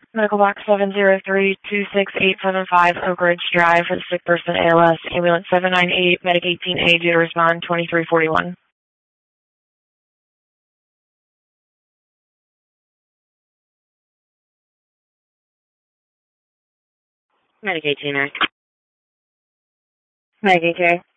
Medical box 703-26875 Oak Ridge Drive for the sick person ALS. Ambulance 798, medic 18A due to respond 2341. Medic 18A. Medic 18A.